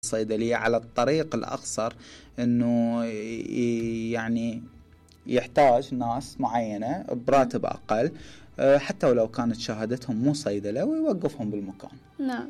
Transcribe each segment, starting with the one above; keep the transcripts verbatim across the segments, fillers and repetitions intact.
الصيدلية على الطريق الأقصر أنه يعني يحتاج ناس معينة براتب أقل حتى ولو كانت شهادتهم مو صيدلة ويوقفهم بالمكان. نعم.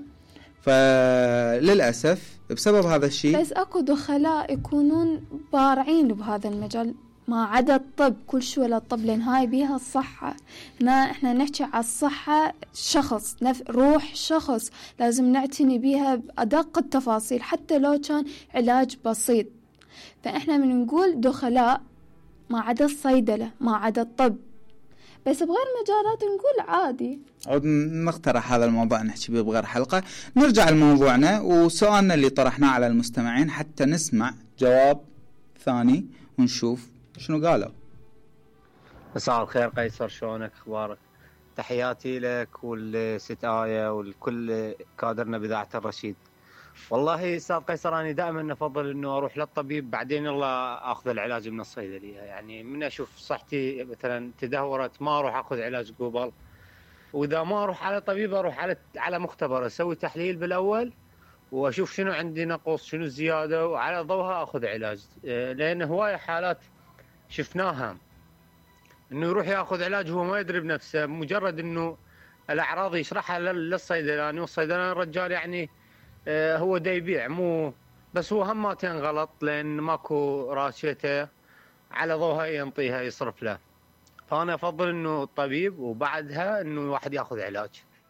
فللأسف بسبب هذا الشيء بس أكو دخلاء يكونون بارعين بهذا المجال ما عدا الطب، كل شو ولا الطب، لأن هاي بيها الصحة. هنا إحنا نحكي على الصحة شخص نف... روح شخص لازم نعتني بيها بأدق التفاصيل حتى لو كان علاج بسيط. فإحنا من نقول دخلاء ما عدا الصيدلة ما عدا الطب، بس بغير مجالات نقول عادي. أو نقترح هذا الموضوع نحكي به بغير حلقة. نرجع لموضوعنا وسؤالنا اللي طرحناه على المستمعين حتى نسمع جواب ثاني ونشوف شنو قالوا. مساء الخير قيصر، شلونك؟ اخبارك؟ تحياتي لك والست آية والكل كادرنا بإذاعة الرشيد. والله استاذ قيصر انا دائما افضل انه اروح للطبيب بعدين الله اخذ العلاج من الصيدليه. يعني من اشوف صحتي مثلا تدهورت ما اروح اخذ علاج قبل، واذا ما اروح على طبيب اروح على على مختبر اسوي تحليل بالاول واشوف شنو عندي نقص شنو زياده وعلى ضوها اخذ علاج. لان هوايه حالات شفناها انه يروح ياخذ علاج هو ما يدري بنفسه، مجرد انه الاعراض يشرحها للصيدلاني والصيدلاني الرجال يعني هو دا يبيع مو بس هو هماتين غلط لان ماكو راشته على ضوها ينطيها يصرف له. فانا افضل انه الطبيب وبعدها انه الواحد ياخذ علاج.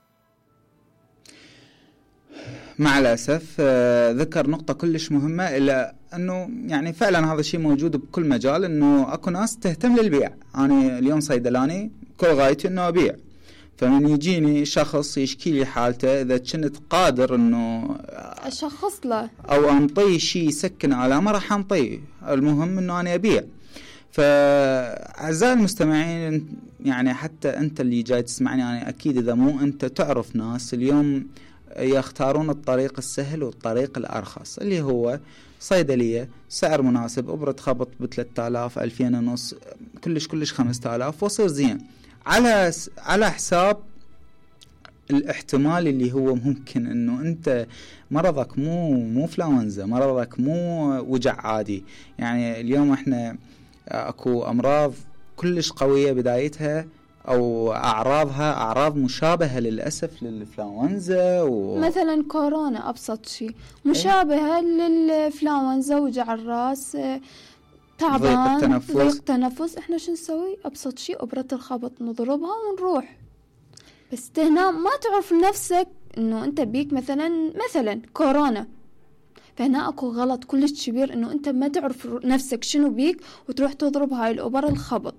مع الأسف ذكر نقطة كلش مهمة، إلا أنه يعني فعلا هذا الشيء موجود بكل مجال، أنه أكو ناس تهتم للبيع. أنا اليوم صيدلاني كل غايتي أنه أبيع، فمن يجيني شخص يشكي لي حالته إذا كنت قادر أنه أشخص له أو أنطيه شيء يسكن آلامه راح أنطيه، المهم أنه أنا أبيع. فأعزائي المستمعين يعني حتى أنت اللي جاي تسمعني، أنا أكيد إذا مو أنت تعرف ناس اليوم يختارون الطريق السهل والطريق الأرخص اللي هو صيدلية سعر مناسب، أبرة خبط بثلاثة آلاف ألفين ونص كلش كلش خمسة آلاف وصير زين على على حساب الاحتمال اللي هو ممكن انه انت مرضك مو مو فلانزا، مرضك مو وجع عادي. يعني اليوم احنا اكو امراض كلش قوية بدايتها او اعراضها اعراض مشابهة للاسف للفلانزا و... مثلا كورونا ابسط شيء مشابهة ايه؟ للفلانزا، وجع الراس، تعبان، ضيق التنفس. ضيق تنفس. احنا شو نسوي؟ ابسط شيء ابرة الخبط نضربها ونروح. بس هنا ما تعرف نفسك انه انت بيك مثلا مثلا كورونا، فهنا اكو غلط كلش كبير انه انت ما تعرف نفسك شنو بيك وتروح تضرب هاي الابر الخبط.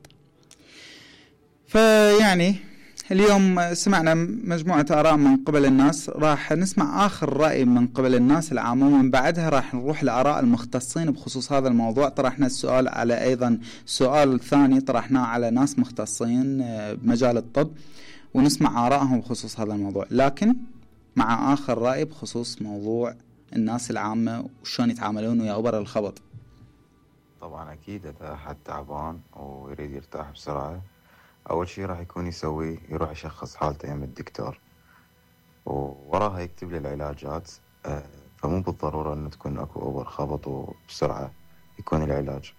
فيعني اليوم سمعنا مجموعة آراء من قبل الناس، راح نسمع آخر رأي من قبل الناس العامة، ومن بعدها راح نروح لآراء المختصين بخصوص هذا الموضوع. طرحنا السؤال على أيضا سؤال ثاني طرحناه على ناس مختصين بمجال الطب ونسمع آرائهم بخصوص هذا الموضوع، لكن مع آخر رأي بخصوص موضوع الناس العامة وشون يتعاملون ويا أبر الخبط. طبعا أكيد إذا حد تعبان ويريد يرتاح بسرعة أول شيء راح يكون يسوي يروح يشخص حالته يم الدكتور ووراها يكتب لي العلاجات. فمو بالضرورة أنه تكون أكو أوبر خبط وبسرعة يكون العلاج.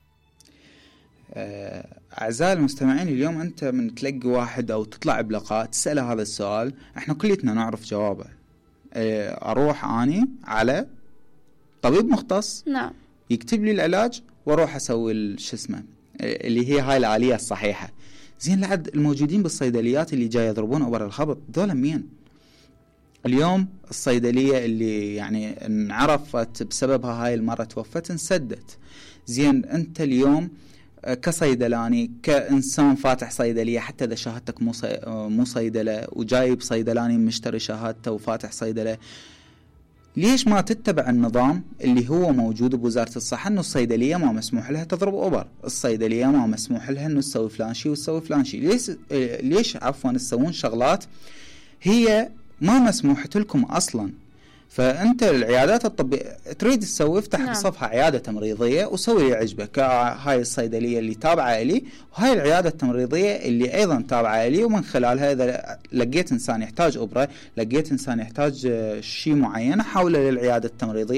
أعزائي المستمعين اليوم أنت من تلقي واحد أو تطلع بلقاء تسأله هذا السؤال احنا كليتنا نعرف جوابه. أروح أني على طبيب مختص نعم يكتب لي العلاج واروح أسوي شو اسمه اللي هي هاي الآلية الصحيحة. زين لعد الموجودين بالصيدليات اللي جاي يضربون أبر الخبط دول مين؟ اليوم الصيدلية اللي يعني انعرفت بسببها هاي المرة توفت انسدت. زين أنت اليوم كصيدلاني كإنسان فاتح صيدلية حتى إذا شهادتك مو صي... مو صيدلة وجايب صيدلاني مشتري شهادته وفاتح صيدلة، ليش ما تتبع النظام اللي هو موجود بوزارة الصحة انه الصيدلية ما مسموح لها تضرب أوبر، الصيدلية ما مسموح لها انه تسوي فلان شيء وتسوي فلان شيء، ليش ليش عفوا تسوون شغلات هي ما مسموحة لكم اصلا؟ فانت العيادات الطبية تريد تسوي افتح نعم. بصفحة عيادة تمريضية وسوي اللي عجبك. هاي الصيدلية اللي تابعة لي وهاي العيادة التمريضية اللي ايضا تابعة لي، ومن خلالها اذا لقيت انسان يحتاج ابرة لقيت انسان يحتاج شيء معين حوله للعيادة التمريضية